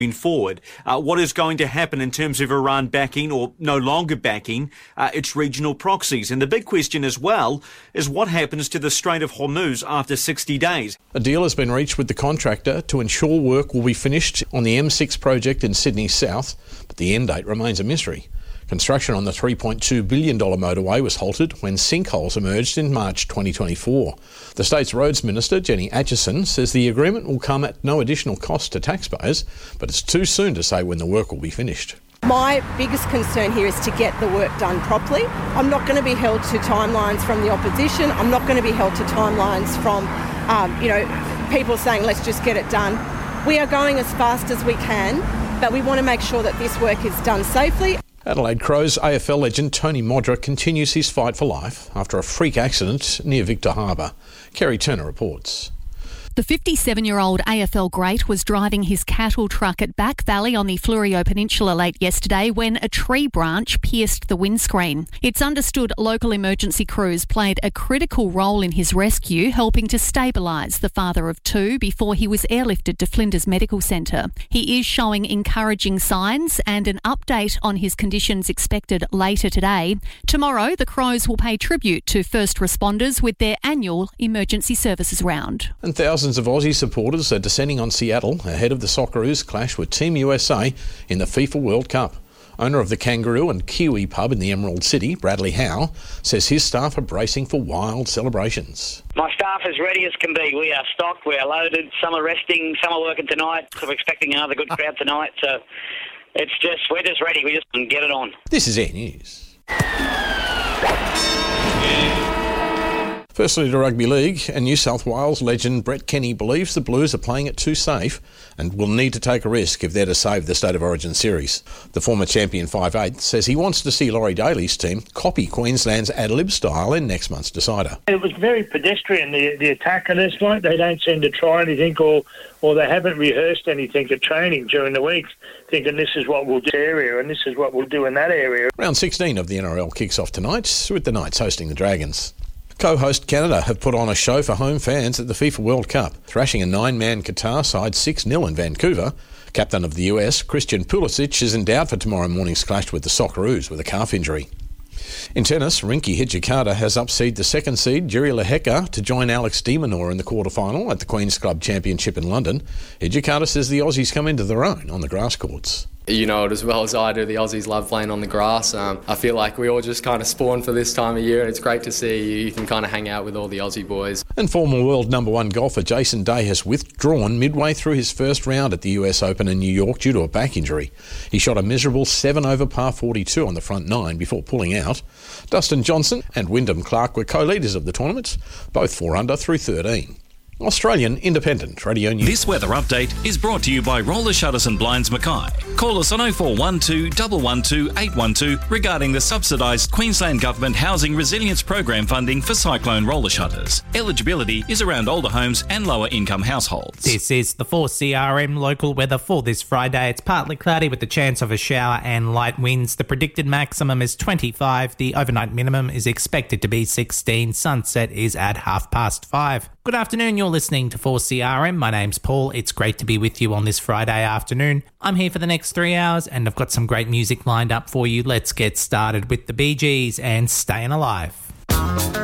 forward. What is going to happen in terms of Iran backing or no longer backing its regional proxies? And the big question as well is what happens to the Strait of Hormuz after 60 days? A deal has been reached with the contractor to ensure work will be finished on the M6 project in Sydney South, but the end date remains a mystery. Construction on the $3.2 billion motorway was halted when sinkholes emerged in March 2024. The state's roads minister, Jenny Atchison, says the agreement will come at no additional cost to taxpayers, but it's too soon to say when the work will be finished. My biggest concern here is to get the work done properly. I'm not going to be held to timelines from the opposition. I'm not going to be held to timelines from, people saying, let's just get it done. We are going as fast as we can, but we want to make sure that this work is done safely. Adelaide Crows AFL legend Tony Modra continues his fight for life after a freak accident near Victor Harbour. Kerry Turner reports. The 57-year-old AFL great was driving his cattle truck at Back Valley on the Fleurieu Peninsula late yesterday when a tree branch pierced the windscreen. It's understood local emergency crews played a critical role in his rescue, helping to stabilise the father of two before he was airlifted to Flinders Medical Centre. He is showing encouraging signs and an update on his conditions expected later today. Tomorrow, the Crows will pay tribute to first responders with their annual emergency services round. And thousands of Aussie supporters are descending on Seattle ahead of the Socceroos' clash with Team USA in the FIFA World Cup. Owner of the Kangaroo and Kiwi pub in the Emerald City, Bradley Howe, says his staff are bracing for wild celebrations. My staff is ready as can be. We are stocked, we are loaded. Some are resting, some are working tonight. So we're expecting another good crowd tonight. So we're just ready. We just get it on. This is Air News. Firstly to Rugby League, and New South Wales legend Brett Kenny believes the Blues are playing it too safe and will need to take a risk if they're to save the State of Origin series. The former champion 5'8" says he wants to see Laurie Daly's team copy Queensland's ad-lib style in next month's decider. It was very pedestrian, the attack on this one. They don't seem to try anything or they haven't rehearsed anything at training during the week, thinking this is what we'll do in this area and this is what we'll do in that area. Round 16 of the NRL kicks off tonight with the Knights hosting the Dragons. Co-host Canada have put on a show for home fans at the FIFA World Cup, thrashing a 9-man Qatar side 6-0 in Vancouver. Captain of the US, Christian Pulisic, is endowed for tomorrow morning's clash with the Socceroos with a calf injury. In tennis, Rinky Hijikata has upseeded the second seed, Jiri Lehecka, to join Alex de Minaur in the quarter-final at the Queen's Club Championship in London. Hijikata says the Aussies come into their own on the grass courts. You know it as well as I do, the Aussies love playing on the grass. I feel like we all just kind of spawn for this time of year, and it's great to see you can kind of hang out with all the Aussie boys. And former world number one golfer Jason Day has withdrawn midway through his first round at the US Open in New York due to a back injury. He shot a miserable 7 over par 42 on the front 9 before pulling out. Dustin Johnson and Wyndham Clark were co-leaders of the tournament, both 4 under through 13. Australian Independent Radio News. This weather update is brought to you by Roller Shutters and Blinds Mackay. Call us on 0412 112 812 regarding the subsidised Queensland Government Housing Resilience Program funding for cyclone roller shutters. Eligibility is around older homes and lower income households. This is the 4CRM local weather for this Friday. It's partly cloudy with the chance of a shower and light winds. The predicted maximum is 25. The overnight minimum is expected to be 16. Sunset is at 5:30. Good afternoon, you're listening to 4CRM. My name's Paul. It's great to be with you on this Friday afternoon. I'm here for the next 3 hours and I've got some great music lined up for you. Let's get started with the Bee Gees and Staying Alive.